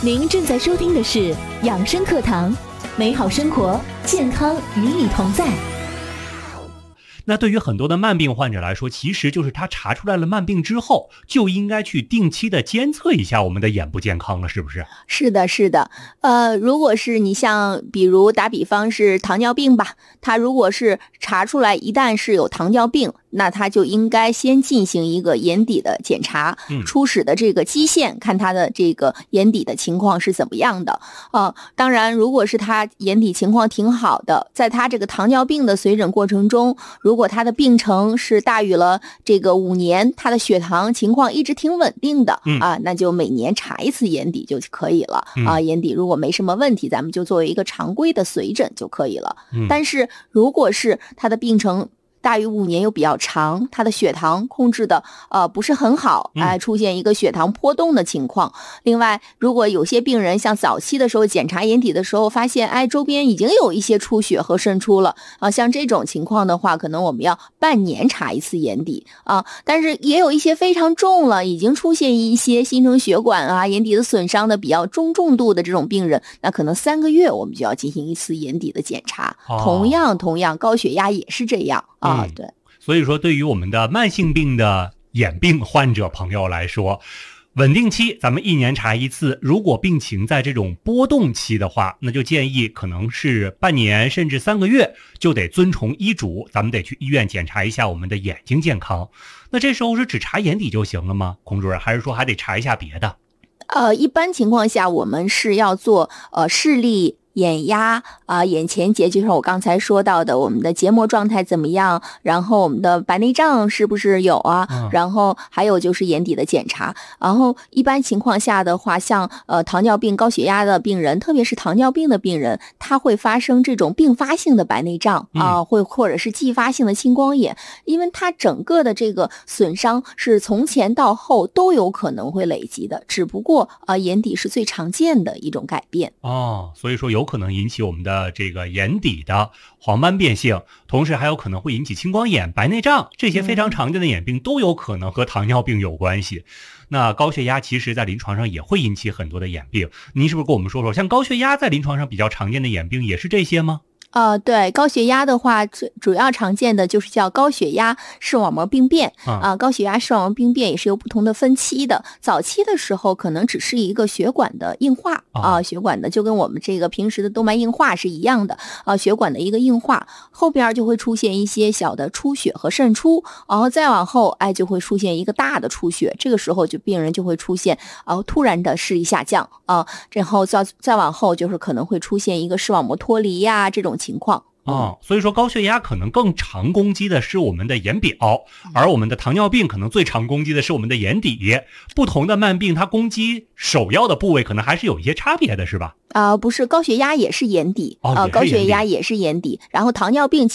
您正在收听的是养生课堂，美好生活，健康与你同在。 那对于很多的慢病患者来说，其实就是他查出来了慢病之后，就应该去定期的监测一下我们的眼部健康了，是不是？ 是的，是的。如果是你像比如打比方是糖尿病吧，他如果是查出来一旦是有糖尿病，那他就应该先进行一个眼底的检查，初始的这个基线，看他的这个眼底的情况是怎么样的。当然如果是他眼底情况挺好的，在他这个糖尿病的随诊过程中，如果他的病程是大于了这个5年，他的血糖情况一直挺稳定的，那就每年查一次眼底就可以了。眼底如果没什么问题，咱们就作为一个常规的随诊就可以了。但是如果是他的病程大于5年又比较长，他的血糖控制的不是很好，出现一个血糖波动的情况。另外，如果有些病人像早期的时候检查眼底的时候发现，周边已经有一些出血和渗出了，像这种情况的话，可能我们要半年查一次眼底但是也有一些非常重了，已经出现一些新生血管眼底的损伤的比较中重度的这种病人，那可能3个月我们就要进行一次眼底的检查。同样高血压也是这样。对， 所以说对于我们的慢性病的眼病患者朋友来说，稳定期咱们1年查一次，如果病情在这种波动期的话，那就建议可能是半年甚至3个月就得遵从医嘱，咱们得去医院检查一下我们的眼睛健康。那这时候是只查眼底就行了吗，孔主任，还是说还得查一下别的？ 一般情况下我们是要做视力、眼压眼前结，就像我刚才说到的，我们的结膜状态怎么样，然后我们的白内障是不是有然后还有就是眼底的检查。然后一般情况下的话，像糖尿病、高血压的病人，特别是糖尿病的病人，他会发生这种并发性的白内障或者是继发性的青光眼，因为它整个的这个损伤是从前到后都有可能会累积的，只不过眼底是最常见的一种改变。 所以说有可能引起我们的这个眼底的黄斑变性，同时还有可能会引起青光眼、白内障，这些非常常见的眼病都有可能和糖尿病有关系。那高血压其实在临床上也会引起很多的眼病，您是不是跟我们说说，像高血压在临床上比较常见的眼病也是这些吗？ 对，高血压的话，最主要常见的就是叫高血压视网膜病变高血压视网膜病变也是有不同的分期的。早期的时候可能只是一个血管的硬化血管的就跟我们这个平时的动脉硬化是一样的血管的一个硬化，后边就会出现一些小的出血和渗出，然后再往后就会出现一个大的出血，这个时候病人就会出现突然的视力下降然后再往后就是可能会出现一个视网膜脱离这种情况。 所以说高血压可能更常攻击的是我们的眼表，而我们的糖尿病可能最常攻击的是我们的眼底。不同的慢病它攻击首要的部位可能还是有一些差别的，是吧？ 不是，高血压也是眼底高血压也是眼底，然后糖尿病